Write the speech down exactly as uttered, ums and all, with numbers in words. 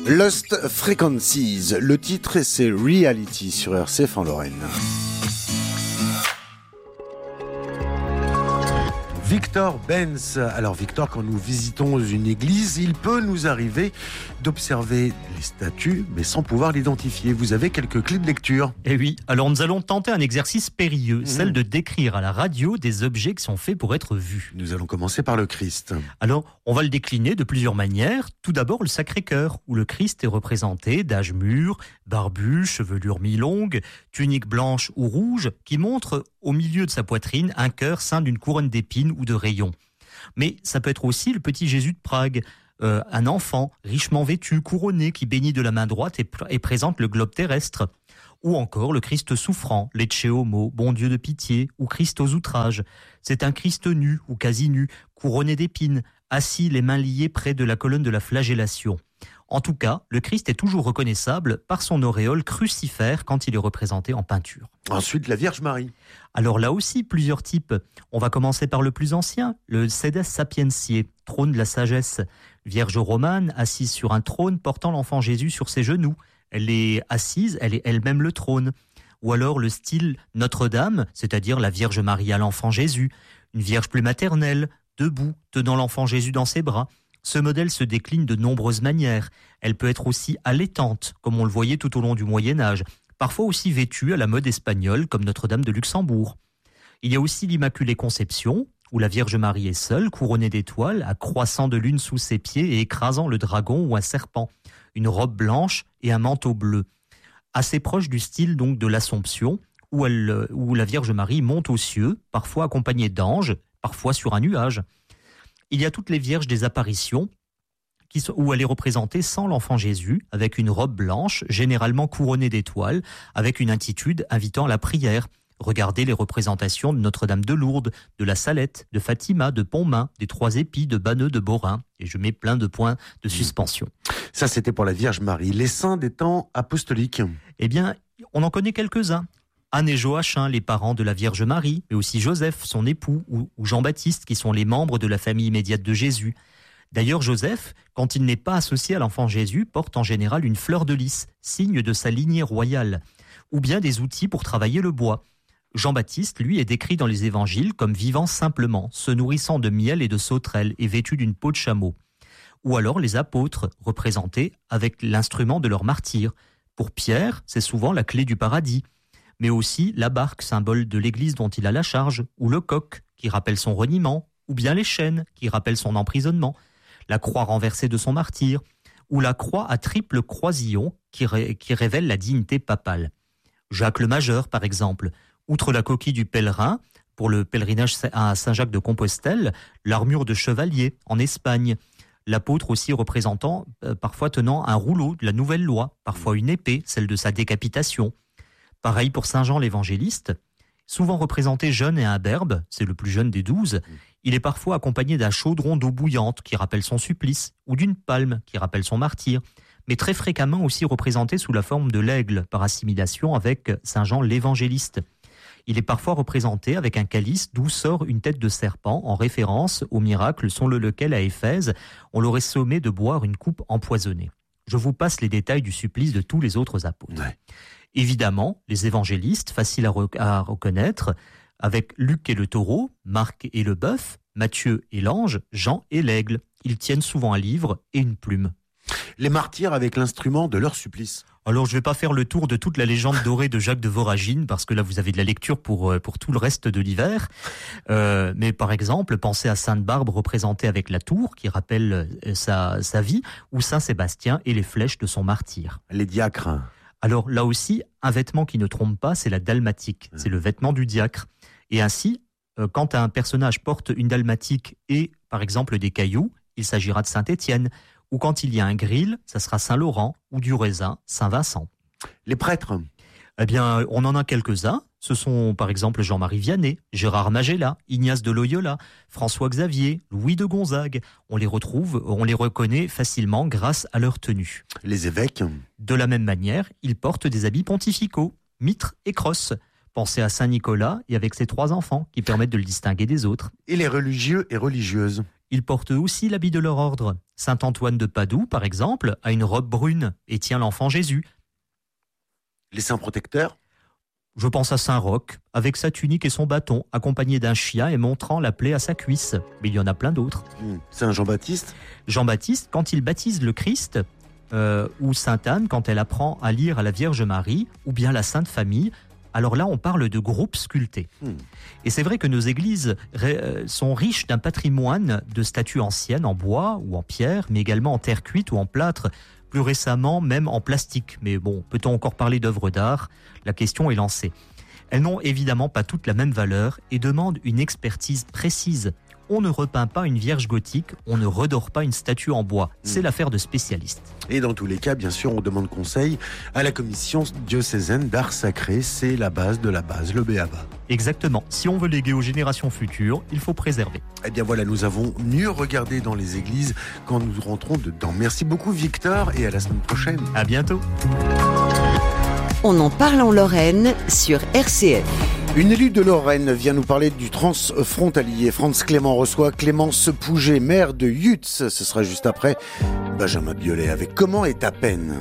Lost Frequencies, le titre c'est Reality sur R C F en Lorraine. Victor Benz. Alors Victor, quand nous visitons une église, il peut nous arriver d'observer les statues, mais sans pouvoir l'identifier. Vous avez quelques clés de lecture. Eh oui, alors nous allons tenter un exercice périlleux, mmh. celle de décrire à la radio des objets qui sont faits pour être vus. Nous allons commencer par le Christ. Alors, on va le décliner de plusieurs manières. Tout d'abord, le Sacré-Cœur, où le Christ est représenté d'âge mûr, barbu, chevelure mi-longue, tunique blanche ou rouge, qui montre au milieu de sa poitrine un cœur ceint d'une couronne d'épines ou de rayons. Mais ça peut être aussi le petit Jésus de Prague, euh, un enfant richement vêtu, couronné, qui bénit de la main droite et, pr- et présente le globe terrestre. Ou encore le Christ souffrant, Lecce Homo, bon Dieu de pitié, ou Christ aux outrages. C'est un Christ nu ou quasi nu, couronné d'épines, assis les mains liées près de la colonne de la flagellation. En tout cas, le Christ est toujours reconnaissable par son auréole crucifère quand il est représenté en peinture. Ensuite, la Vierge Marie. Alors là aussi, plusieurs types. On va commencer par le plus ancien, le Sedes Sapientiae, trône de la sagesse. Vierge romane, assise sur un trône, portant l'enfant Jésus sur ses genoux. Elle est assise, elle est elle-même le trône. Ou alors le style Notre-Dame, c'est-à-dire la Vierge Marie à l'enfant Jésus. Une Vierge plus maternelle, debout, tenant l'enfant Jésus dans ses bras. Ce modèle se décline de nombreuses manières. Elle peut être aussi allaitante, comme on le voyait tout au long du Moyen-Âge. Parfois aussi vêtue à la mode espagnole, comme Notre-Dame de Luxembourg. Il y a aussi l'Immaculée Conception, où la Vierge Marie est seule, couronnée d'étoiles, accroissant de lune sous ses pieds et écrasant le dragon ou un serpent. Une robe blanche et un manteau bleu. Assez proche du style donc de l'Assomption, où, elle, où la Vierge Marie monte aux cieux, parfois accompagnée d'anges, parfois sur un nuage. Il y a toutes les Vierges des apparitions, qui sont, où elle est représentée sans l'enfant Jésus, avec une robe blanche, généralement couronnée d'étoiles, avec une attitude invitant à la prière. Regardez les représentations de Notre-Dame de Lourdes, de la Salette, de Fatima, de Pontmain, des Trois Épis, de Banneux, de Borin. Et je mets plein de points de suspension. Ça, c'était pour la Vierge Marie. Les saints des temps apostoliques. Eh bien, on en connaît quelques-uns. Anne et Joachim, les parents de la Vierge Marie, mais aussi Joseph, son époux, ou, ou Jean-Baptiste, qui sont les membres de la famille immédiate de Jésus. D'ailleurs, Joseph, quand il n'est pas associé à l'enfant Jésus, porte en général une fleur de lys, signe de sa lignée royale, ou bien des outils pour travailler le bois. Jean-Baptiste, lui, est décrit dans les évangiles comme vivant simplement, se nourrissant de miel et de sauterelles et vêtu d'une peau de chameau. Ou alors les apôtres, représentés avec l'instrument de leur martyre. Pour Pierre, c'est souvent la clé du paradis, mais aussi la barque, symbole de l'église dont il a la charge, ou le coq, qui rappelle son reniement, ou bien les chaînes, qui rappellent son emprisonnement, la croix renversée de son martyre, ou la croix à triple croisillon, qui, ré- qui révèle la dignité papale. Jacques le Majeur, par exemple, outre la coquille du pèlerin, pour le pèlerinage à Saint-Jacques de Compostelle, l'armure de chevalier en Espagne, l'apôtre aussi représentant, euh, parfois tenant un rouleau de la nouvelle loi, parfois une épée, celle de sa décapitation. Pareil pour Saint Jean l'évangéliste, souvent représenté jeune et imberbe, c'est le plus jeune des douze, il est parfois accompagné d'un chaudron d'eau bouillante qui rappelle son supplice, ou d'une palme qui rappelle son martyre, mais très fréquemment aussi représenté sous la forme de l'aigle, par assimilation avec Saint Jean l'évangéliste. Il est parfois représenté avec un calice d'où sort une tête de serpent, en référence au miracle selon lequel à Éphèse, on l'aurait sommé de boire une coupe empoisonnée. Je vous passe les détails du supplice de tous les autres apôtres. Ouais. Évidemment, les évangélistes, faciles à, re- à reconnaître, avec Luc et le taureau, Marc et le bœuf, Matthieu et l'ange, Jean et l'aigle. Ils tiennent souvent un livre et une plume. Les martyrs avec l'instrument de leur supplice. Alors, je ne vais pas faire le tour de toute la légende dorée de Jacques de Voragine, parce que là, vous avez de la lecture pour, pour tout le reste de l'hiver. Euh, mais par exemple, pensez à Sainte-Barbe représentée avec la tour, qui rappelle sa, sa vie, ou Saint-Sébastien et les flèches de son martyre. Les diacres. Alors là aussi, un vêtement qui ne trompe pas, c'est la dalmatique. C'est le vêtement du diacre. Et ainsi, euh, quand un personnage porte une dalmatique et, par exemple, des cailloux, il s'agira de Saint-Étienne. Ou quand il y a un grill, ça sera Saint-Laurent, ou du raisin, Saint-Vincent. Les prêtres. Eh bien, on en a quelques-uns. Ce sont par exemple Jean-Marie Vianney, Gérard Magella, Ignace de Loyola, François Xavier, Louis de Gonzague. On les retrouve, on les reconnaît facilement grâce à leur tenue. Les évêques. De la même manière, ils portent des habits pontificaux, mitre et crosse. Pensez à Saint-Nicolas et avec ses trois enfants qui permettent de le distinguer des autres. Et les religieux et religieuses. ils portent aussi l'habit de leur ordre. Saint Antoine de Padoue, par exemple, a une robe brune et tient l'enfant Jésus. Les saints protecteurs ? Je pense à Saint Roch, avec sa tunique et son bâton, accompagné d'un chien et montrant la plaie à sa cuisse. Mais il y en a plein d'autres. Mmh. Saint Jean-Baptiste ? Jean-Baptiste, quand il baptise le Christ, euh, ou Sainte Anne, quand elle apprend à lire à la Vierge Marie, ou bien la Sainte Famille, alors là, on parle de groupes sculptés. Mmh. Et c'est vrai que nos églises sont riches d'un patrimoine de statues anciennes en bois ou en pierre, mais également en terre cuite ou en plâtre, plus récemment même en plastique. Mais bon, peut-on encore parler d'œuvres d'art ? La question est lancée. Elles n'ont évidemment pas toutes la même valeur et demandent une expertise précise. On ne repeint pas une vierge gothique, on ne redore pas une statue en bois. C'est mmh. l'affaire de spécialistes. Et dans tous les cas, bien sûr, on demande conseil à la commission diocésaine d'art sacré. C'est la base de la base, le B A B A. Exactement. Si on veut léguer aux générations futures, il faut préserver. Eh bien voilà, nous avons mieux regardé dans les églises quand nous rentrons dedans. Merci beaucoup Victor et à la semaine prochaine. À bientôt. On en parle en Lorraine sur R C F. Une élue de Lorraine vient nous parler du transfrontalier. Franz Clément reçoit Clémence Pouget, maire de Yutz. Ce sera juste après Benjamin Biolay avec Comment est ta peine ?